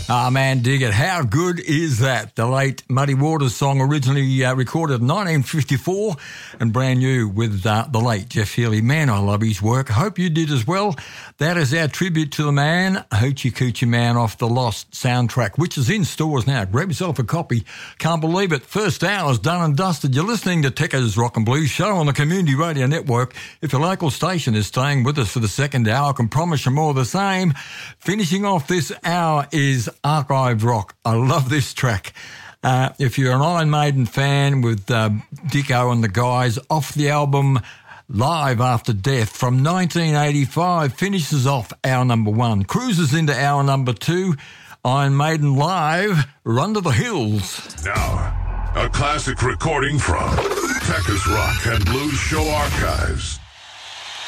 Ah, man, dig it. How good is that? The late Muddy Waters song, originally recorded in 1954 and brand new with the late Jeff Healey. Man, I love his work. I hope you did as well. That is our tribute to the man, Hoochie Coochie Man, off the Lost soundtrack, which is in stores now. Grab yourself a copy. Can't believe it. First hour's done and dusted. You're listening to Tekka's Rock and Blues show on the Community Radio Network. If your local station is staying with us for the second hour, I can promise you more of the same. Finishing off this hour is Archive Rock. I love this track. If you're an Iron Maiden fan with Dicko and the guys, off the album Live After Death from 1985, finishes off hour number one, cruises into hour number two. Iron Maiden Live, Run to the Hills. Now, a classic recording from Tekka's Rock and Blues Show Archives.